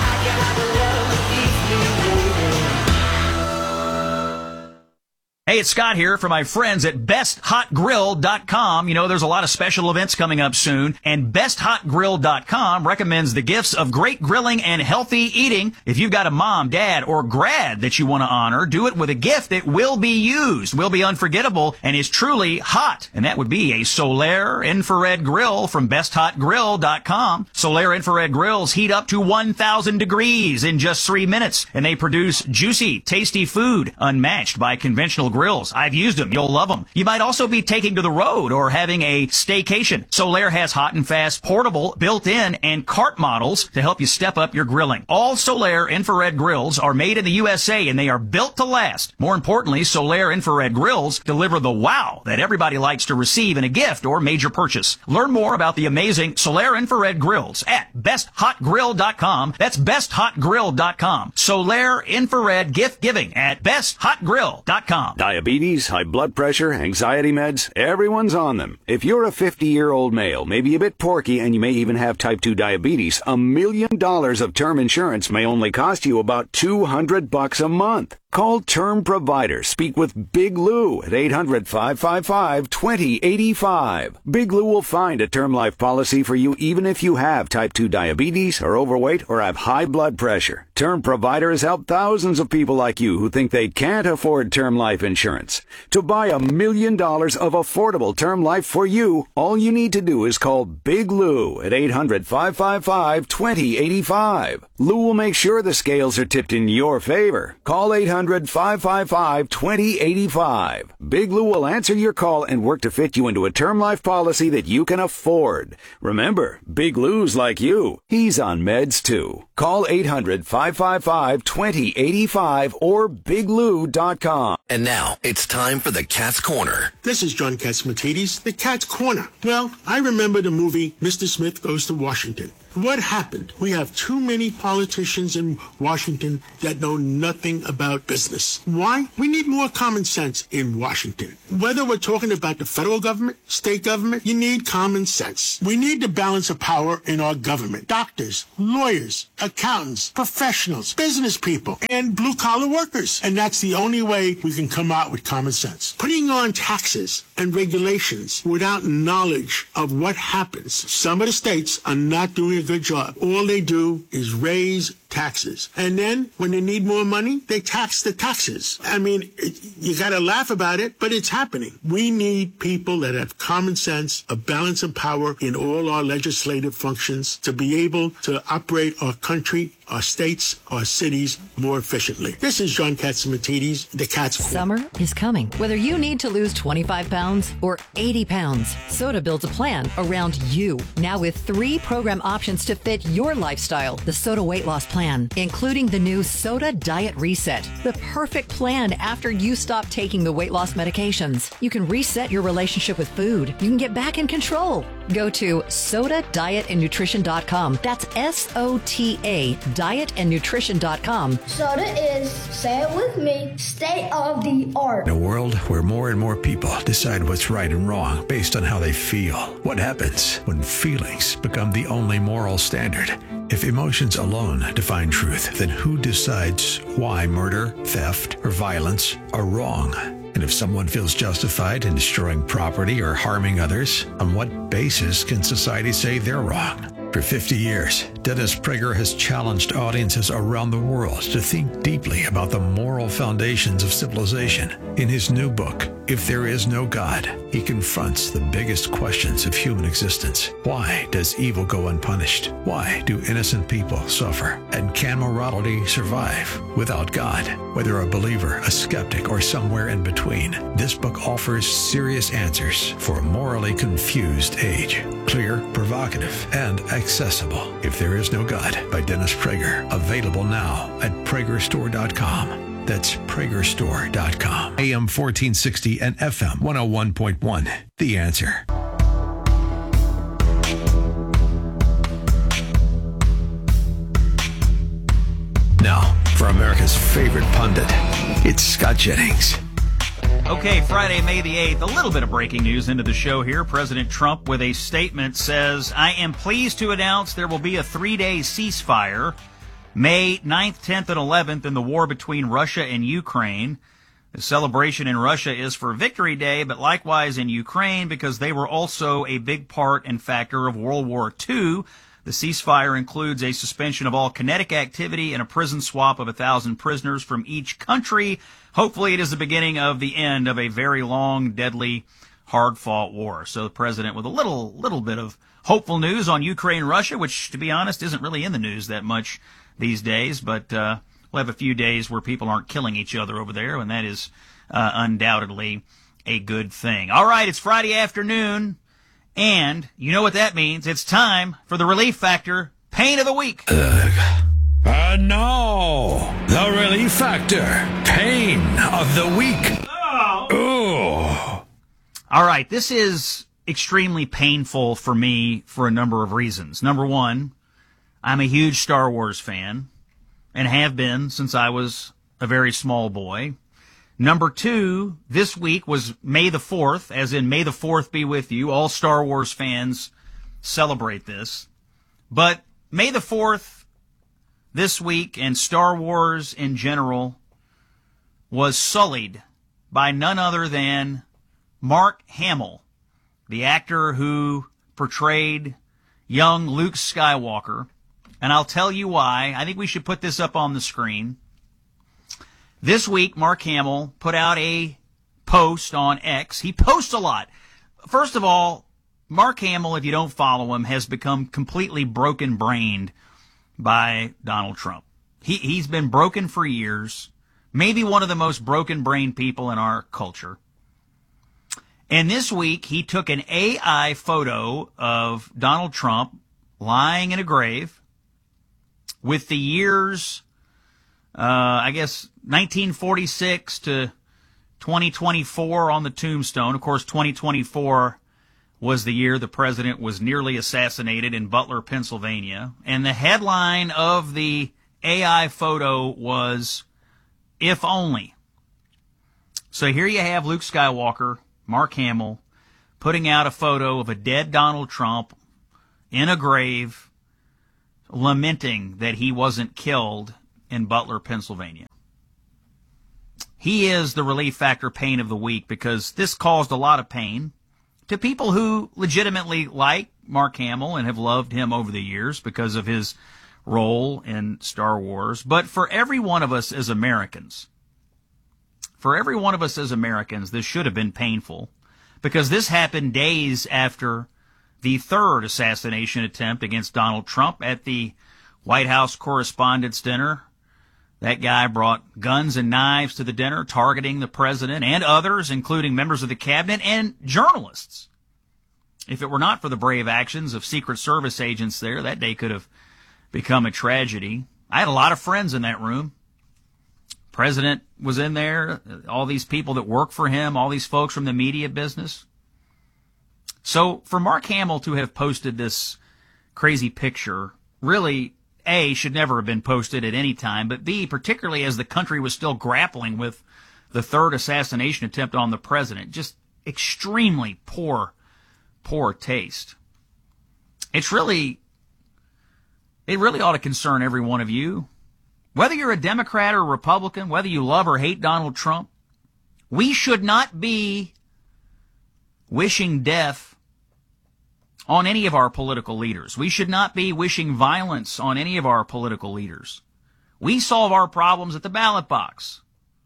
Hey, it's Scott here for my friends at BestHotGrill.com. There's a lot of special events coming up soon, and BestHotGrill.com recommends the gifts of great grilling and healthy eating. If you've got a mom, dad, or grad that you want to honor, do it with a gift that will be used, will be unforgettable, and is truly hot. And that would be a Solaire infrared grill from BestHotGrill.com. Solaire infrared grills heat up to 1,000 degrees in just 3 minutes, and they produce juicy, tasty food unmatched by conventional grills. I've used them. You'll love them. You might also be taking to the road or having a staycation. Solaire has hot and fast, portable, built-in, and cart models to help you step up your grilling. All Solaire infrared grills are made in the USA and they are built to last. More importantly, Solaire infrared grills deliver the wow that everybody likes to receive in a gift or major purchase. Learn more about the amazing Solaire infrared grills at BestHotGrill.com. That's BestHotGrill.com. Solaire infrared gift giving at BestHotGrill.com. Diabetes, high blood pressure, anxiety meds, everyone's on them. If you're a 50-year-old male, maybe a bit porky, and you may even have type 2 diabetes, $1 million of term insurance may only cost you about $200 a month. Call Term Provider. Speak with Big Lou at 800-555-2085. Big Lou will find a term life policy for you even if you have type 2 diabetes, are overweight, or have high blood pressure. Term Provider has helped thousands of people like you who think they can't afford term life insurance. To buy $1 million of affordable term life for you, all you need to do is call Big Lou at 800-555-2085. Lou will make sure the scales are tipped in your favor. Call 800 1-800-555-2085. Big Lou will answer your call and work to fit you into a term life policy that you can afford. Remember, Big Lou's like you. He's on meds too. Call 800-555-2085 or biglou.com. And now it's time for the Cat's Corner. This is John Catsimatidis, the Cat's Corner. Well, I remember the movie Mr. Smith Goes to Washington. What happened? We have too many politicians in Washington that know nothing about business. Why? We need more common sense in Washington. Whether we're talking about the federal government, state government, you need common sense. We need the balance of power in our government. Doctors, lawyers, accountants, professionals, business people, and blue-collar workers. And that's the only way we can come out with common sense. Putting on taxes and regulations without knowledge of what happens. Some of the states are not doing a good job. All they do is raise taxes. And then when they need more money, they tax the taxes. I mean, you got to laugh about it, but it's happening. We need people that have common sense, a balance of power in all our legislative functions to be able to operate our country, our states, our cities more efficiently. This is John Catsimatidis, the Cat's Corner. Summer is coming. Whether you need to lose 25 pounds or 80 pounds, Soda builds a plan around you. Now with 3 program options to fit your lifestyle. The Soda Weight Loss Plan, including the new Soda Diet Reset. The perfect plan after you stop taking the weight loss medications. You can reset your relationship with food. You can get back in control. Go to SodaDietAndNutrition.com. That's SOTA dietandnutrition.com. Soda is, say it with me, state of the art. In a world where more and more people decide what's right and wrong based on how they feel, what happens when feelings become the only moral standard? If emotions alone define truth, then who decides why murder, theft, or violence are wrong? And if someone feels justified in destroying property or harming others, on what basis can society say they're wrong? For 50 years, Dennis Prager has challenged audiences around the world to think deeply about the moral foundations of civilization. In his new book, If There Is No God, he confronts the biggest questions of human existence. Why does evil go unpunished? Why do innocent people suffer? And can morality survive without God? Whether a believer, a skeptic, or somewhere in between, this book offers serious answers for a morally confused age. Clear, provocative, and accessible. If There Is No God by Dennis Prager. Available now at PragerStore.com. That's PragerStore.com. AM 1460 and FM 101.1. The Answer. Now, for America's favorite pundit, it's Scott Jennings. Okay, Friday, May the 8th, a little bit of breaking news into the show here. President Trump, with a statement, says, I am pleased to announce there will be a 3-day ceasefire May 9th, 10th, and 11th in the war between Russia and Ukraine. The celebration in Russia is for Victory Day, but likewise in Ukraine because they were also a big part and factor of World War II. The ceasefire includes a suspension of all kinetic activity and a prison swap of 1,000 prisoners from each country. Hopefully it is the beginning of the end of a very long, deadly, hard-fought war. So the president with a little bit of hopeful news on Ukraine-Russia, which, to be honest, isn't really in the news that much these days, but we'll have a few days where people aren't killing each other over there, and that is undoubtedly a good thing. All right, it's Friday afternoon, and you know what that means. It's time for the Relief Factor Pain of the Week. And now, the Relief Factor Pain of the Week. Oh. All right, this is extremely painful for me for a number of reasons. Number one, I'm a huge Star Wars fan and have been since I was a very small boy. Number two, this week was May the 4th, as in May the 4th be with you. All Star Wars fans celebrate this. But May the 4th this week and Star Wars in general was sullied by none other than Mark Hamill, the actor who portrayed young Luke Skywalker. And I'll tell you why. I think we should put this up on the screen. This week, Mark Hamill put out a post on X. He posts a lot. First of all, Mark Hamill, if you don't follow him, has become completely broken-brained by Donald Trump. He's been broken for years. maybe one of the most broken-brained people in our culture. And this week, he took an AI photo of Donald Trump lying in a grave with the years, 1946 to 2024 on the tombstone. Of course, 2024 was the year the president was nearly assassinated in Butler, Pennsylvania. And the headline of the AI photo was, "If Only." So here you have Luke Skywalker, Mark Hamill, putting out a photo of a dead Donald Trump in a grave, lamenting that he wasn't killed in Butler, Pennsylvania. He is the relief factor pain of the week because this caused a lot of pain to people who legitimately like Mark Hamill and have loved him over the years because of his role in Star Wars. But for every one of us as Americans, this should have been painful because this happened days after the third assassination attempt against Donald Trump at the White House Correspondents' Dinner. That guy brought guns and knives to the dinner, targeting the president and others, including members of the cabinet and journalists. If it were not for the brave actions of Secret Service agents there, that day could have become a tragedy. I had a lot of friends in that room. President was in there, all these people that work for him, all these folks from the media business. So for Mark Hamill to have posted this crazy picture really, A, should never have been posted at any time, but B, particularly as the country was still grappling with the third assassination attempt on the president, just extremely poor taste. It really ought to concern every one of you. Whether you're a Democrat or a Republican, whether you love or hate Donald Trump, we should not be wishing death on any of our political leaders. We should not be wishing violence on any of our political leaders. We solve our problems at the ballot box.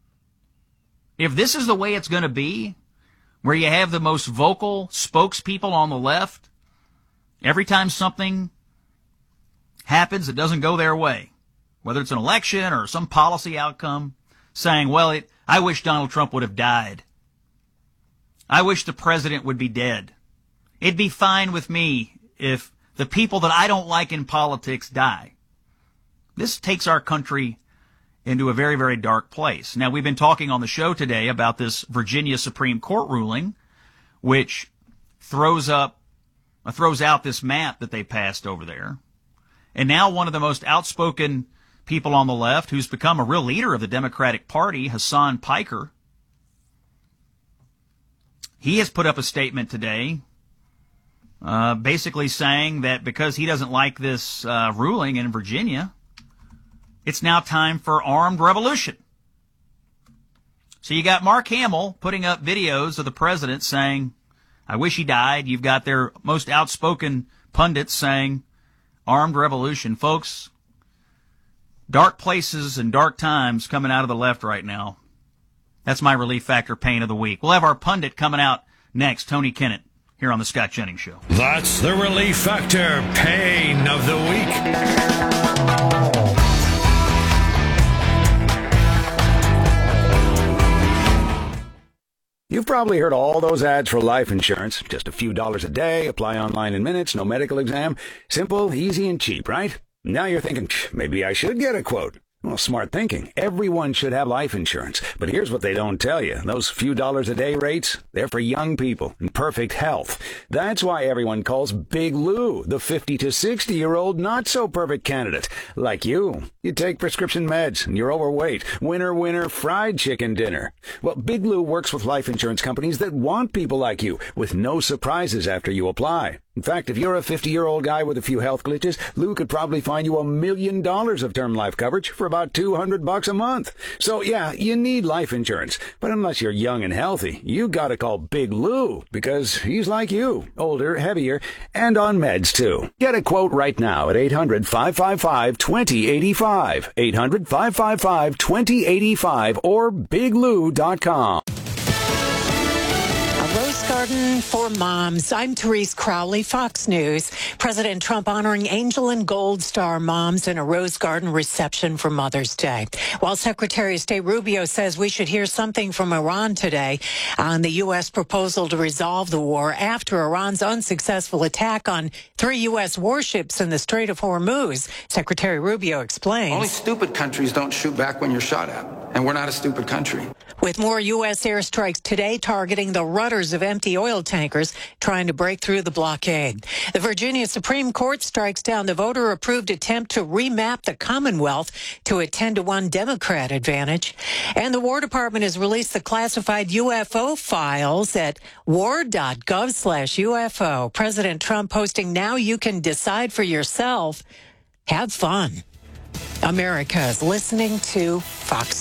If this is the way it's going to be, where you have the most vocal spokespeople on the left, every time something happens that doesn't go their way, whether it's an election or some policy outcome, saying, well, I wish Donald Trump would have died. I wish the president would be dead. It'd be fine with me if the people that I don't like in politics die. This takes our country into a very, very dark place. Now, we've been talking on the show today about this Virginia Supreme Court ruling, which throws out this map that they passed over there. And now one of the most outspoken people on the left, who's become a real leader of the Democratic Party, Hassan Piker, he has put up a statement today basically saying that because he doesn't like this ruling in Virginia, it's now time for armed revolution. So you got Mark Hamill putting up videos of the president saying, I wish he died. You've got their most outspoken pundits saying, armed revolution. Folks, dark places and dark times coming out of the left right now. That's my relief factor pain of the week. We'll have our pundit coming out next, Tony Kennett, here on the Scott Jennings Show. That's the relief factor pain of the week. You've probably heard all those ads for life insurance. Just a few dollars a day, apply online in minutes, no medical exam. Simple, easy, and cheap, right? Now you're thinking, maybe I should get a quote. Well, smart thinking. Everyone should have life insurance. But here's what they don't tell you. Those few dollars a day rates, they're for young people in perfect health. That's why everyone calls Big Lou the 50 to 60-year-old not-so-perfect candidate. Like you. You take prescription meds and you're overweight. Winner, winner, fried chicken dinner. Well, Big Lou works with life insurance companies that want people like you with no surprises after you apply. In fact, if you're a 50-year-old guy with a few health glitches, Lou could probably find you $1 million of term life coverage for about $200 a month. So yeah, you need life insurance. But unless you're young and healthy, you gotta call Big Lou because he's like you, older, heavier, and on meds too. Get a quote right now at 800-555-2085. 800-555-2085 or biglou.com. A Rose Garden Garden for Moms. I'm Therese Crowley, Fox News. President Trump honoring Angel and Gold Star moms in a Rose Garden reception for Mother's Day. While Secretary of State Rubio says we should hear something from Iran today on the U.S. proposal to resolve the war after Iran's unsuccessful attack on 3 U.S. warships in the Strait of Hormuz, Secretary Rubio explains. Only stupid countries don't shoot back when you're shot at. And we're not a stupid country. With more U.S. airstrikes today targeting the rudders of empty oil tankers trying to break through the blockade. The Virginia Supreme Court strikes down the voter-approved attempt to remap the Commonwealth to a 10-1 Democrat advantage. And the War Department has released the classified UFO files at war.gov/UFO. President Trump posting, now you can decide for yourself. Have fun. America is listening to Fox